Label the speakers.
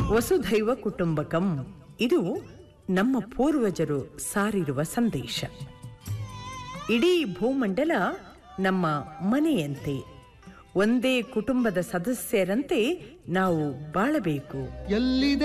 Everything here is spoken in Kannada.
Speaker 1: ವಸುಧೈವ ಕುಟುಂಬಕಂ ಇದು ನಮ್ಮ ಪೂರ್ವಜರು ಸಾರಿರುವ ಸಂದೇಶ. ಇಡೀ ಭೂಮಂಡಲ ನಮ್ಮ ಮನೆಯಂತೆ, ಒಂದೇ ಕುಟುಂಬದ ಸದಸ್ಯರಂತೆ ನಾವು ಬಾಳಬೇಕು.
Speaker 2: ಎಲ್ಲಿದೆ